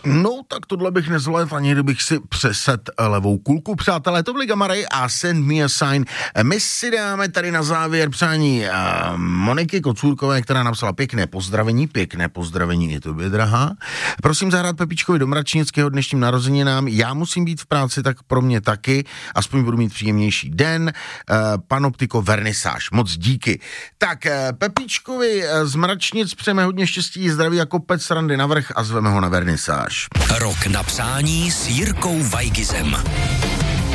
No, tak tohle bych nezvládl, ani kdybych si přesed levou kulku. Přátelé, to byli Gamma Ray a Send Me a Sign. My si dáme tady na závěr přání Moniky Kocůrkové, která napsala pěkné pozdravení i tobě, drahá. Prosím zahrát Pepičkovi do Mračnického dnešním narozeninám. Já musím být v práci, tak pro mě taky. Aspoň budu mít příjemnější den. Panoptiko vernisáž. Moc díky. Tak, Pepičkovi z Mračnic přejeme hodně štěstí, zdraví jako pec srandy navrch a zveme ho na vernisáž. Rok na přání s Jirkou Weigizem.